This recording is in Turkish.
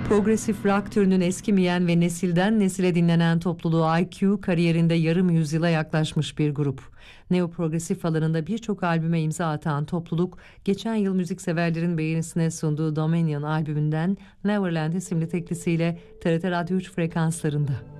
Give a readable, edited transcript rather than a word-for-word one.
Progresif rock türünün eskimeyen ve nesilden nesile dinlenen topluluğu IQ kariyerinde yarım yüzyıla yaklaşmış bir grup. Neoprogresif alanında birçok albüme imza atan topluluk, geçen yıl müzikseverlerin beğenisine sunduğu Dominion albümünden Neverland isimli teklisiyle TRT Radyo 3 frekanslarında.